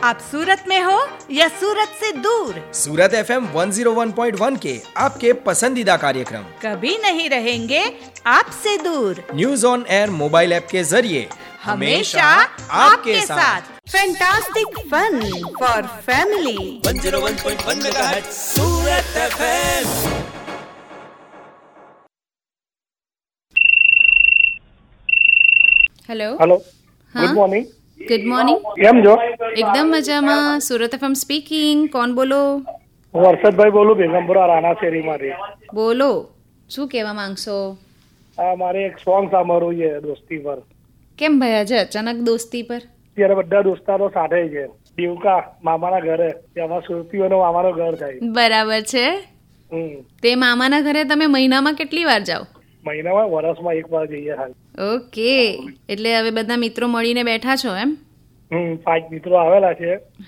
आप सूरत में हो या सूरत से दूर, सूरत FM 101.1 के आपके पसंदीदा कार्यक्रम कभी नहीं रहेंगे आपसे दूर। News on air mobile app के जरिए हमेशा आपके साथ। Fantastic fun for family 101.1 megahertz Surat FM। Hello hello, હા ગુડ મોર્નિંગ. Good morning. કેમ છો? એકદમ મજામાં. Surat FM speaking. કોણ બોલો? હું હર્ષદભાઈ બોલું, બેગમપુરા રાણા શેરીમાંથી. બોલો, શું કહેવા માંગશો? મારે એક સોંગ સાંભળવું છે દોસ્તી પર. કેમ ભાઈ આજે અચાનક દોસ્તી પર? ત્યારે બધા દોસ્તારો સાથે છે. દેવકા મામાના ઘરે, તેમાં સુરતીઓનો મામાનો ઘર થાય. બરાબર છે. તે મામાના ઘરે તમે મહિનામાં કેટલી વાર જાઓ? મહિનામાં વર્ષમાં એક વાર જઈએ ખાલી. ઓકે, એટલે હવે બધા મિત્રો મળીને બેઠા છો એમ? 5 મિત્રો આવેલા છે.